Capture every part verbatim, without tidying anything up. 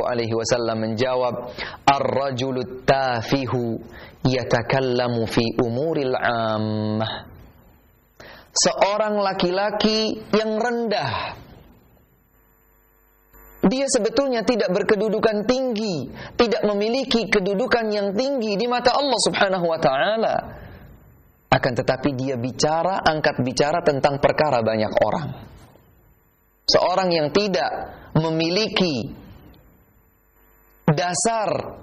alaihi wasallam menjawab, ar-rajulut tafihu yatakallamu fi umuril ammah. Seorang laki-laki yang rendah, dia sebetulnya tidak berkedudukan tinggi, tidak memiliki kedudukan yang tinggi di mata Allah Subhanahu wa taala. Akan tetapi dia bicara, angkat bicara tentang perkara banyak orang. Seorang yang tidak memiliki dasar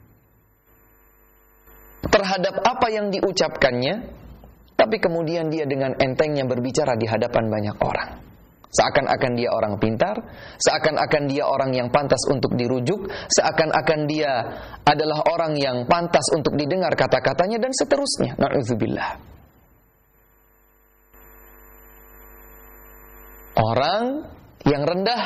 terhadap apa yang diucapkannya, tapi kemudian dia dengan entengnya berbicara di hadapan banyak orang. Seakan-akan dia orang pintar, seakan-akan dia orang yang pantas untuk dirujuk, seakan-akan dia adalah orang yang pantas untuk didengar kata-katanya, dan seterusnya. Na'udzubillah. Orang yang rendah,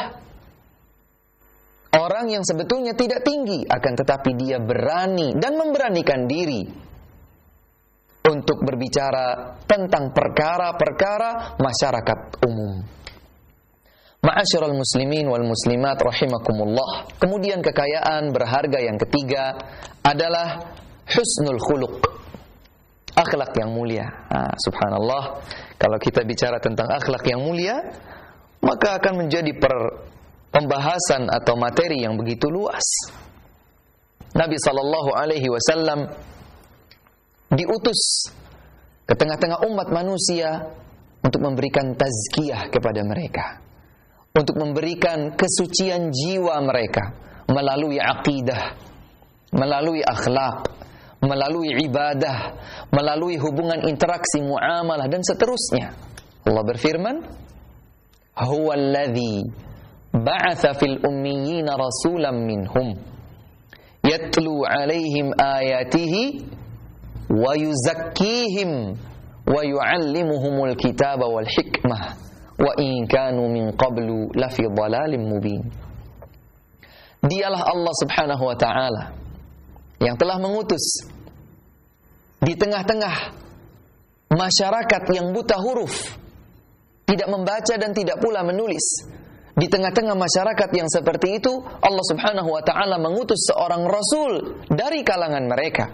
orang yang sebetulnya tidak tinggi, akan tetapi dia berani dan memberanikan diri untuk berbicara tentang perkara-perkara masyarakat umum. Ma'asyiral muslimin wal muslimat rahimakumullah. Kemudian kekayaan berharga yang ketiga adalah husnul khuluq, akhlak yang mulia. Nah, subhanallah, kalau kita bicara tentang akhlak yang mulia, maka akan menjadi per pembahasan atau materi yang begitu luas. Nabi sallallahu alaihi wasallam diutus ke tengah-tengah umat manusia untuk memberikan tazkiyah kepada mereka, untuk memberikan kesucian jiwa mereka melalui akidah, melalui akhlak, melalui ibadah, melalui hubungan interaksi muamalah dan seterusnya. Allah berfirman, "Huwallazi ba'atha fil ummiyina rasulan minhum yatlu 'alaihim ayatihi wa yuzakkihim wa yu'allimuhumul kitaba wal hikmah wa in kanu min qablu lafi dhalalim mubin." Dialah Allah Subhanahu wa taala yang telah mengutus di tengah-tengah masyarakat yang buta huruf, tidak membaca dan tidak pula menulis. Di tengah-tengah masyarakat yang seperti itu, Allah Subhanahu wa taala mengutus seorang rasul dari kalangan mereka.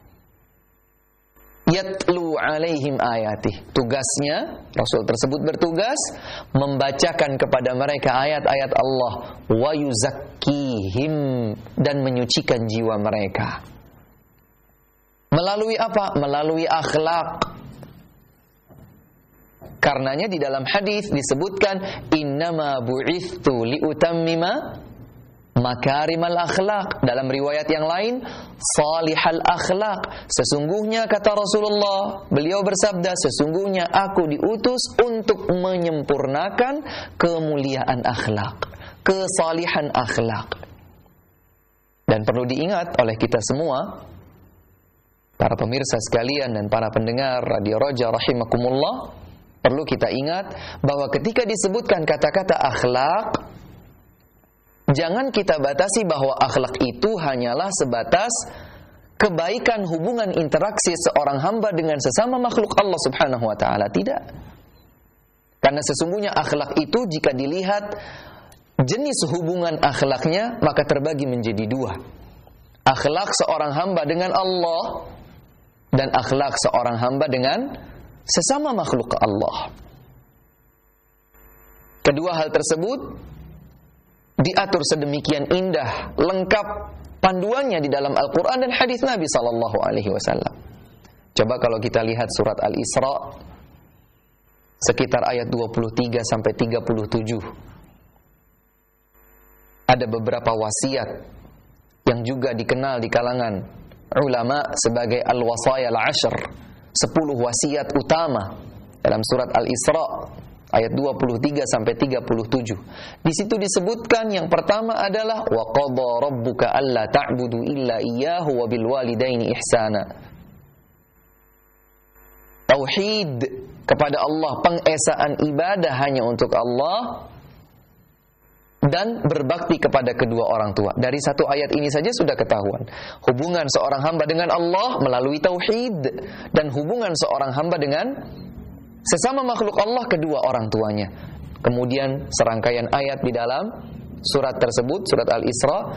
Yatlu 'alaihim ayatih. Tugasnya, rasul tersebut bertugas membacakan kepada mereka ayat-ayat Allah, wa yuzakkihim, dan menyucikan jiwa mereka. Melalui apa? Melalui akhlak. Karenanya di dalam hadis disebutkan, innama bu'ithtu liutammima makarimal akhlak. Dalam riwayat yang lain, salihal akhlak. Sesungguhnya kata Rasulullah, beliau bersabda, sesungguhnya aku diutus untuk menyempurnakan kemuliaan akhlak, kesalihan akhlak. Dan perlu diingat oleh kita semua, para pemirsa sekalian dan para pendengar Radio Roja rahimakumullah, perlu kita ingat bahwa ketika disebutkan kata-kata akhlak, jangan kita batasi bahwa akhlak itu hanyalah sebatas kebaikan hubungan interaksi seorang hamba dengan sesama makhluk Allah Subhanahu wa taala. Tidak. Karena sesungguhnya akhlak itu jika dilihat jenis hubungan akhlaknya, maka terbagi menjadi dua. Akhlak seorang hamba dengan Allah dan akhlak seorang hamba dengan sesama makhluk Allah. Kedua hal tersebut diatur sedemikian indah, lengkap panduannya di dalam Al-Quran dan hadis Nabi sallallahu alaihi wasallam. Coba kalau kita lihat surat Al-Isra sekitar ayat dua puluh tiga sampai tiga puluh tujuh. Ada beberapa wasiat yang juga dikenal di kalangan ulama sebagai al-wasaya al-ashr, sepuluh wasiat utama dalam surat Al-Isra ayat dua puluh tiga sampai tiga puluh tujuh. Di situ disebutkan yang pertama adalah wa qadha rabbuka alla ta'budu illa iyyahu wa bil walidaini ihsana. Tauhid kepada Allah, pengesaan ibadah hanya untuk Allah, dan berbakti kepada kedua orang tua. Dari satu ayat ini saja sudah ketahuan hubungan seorang hamba dengan Allah melalui tauhid, dan hubungan seorang hamba dengan sesama makhluk Allah kedua orang tuanya. Kemudian serangkaian ayat di dalam surat tersebut, surat Al-Isra,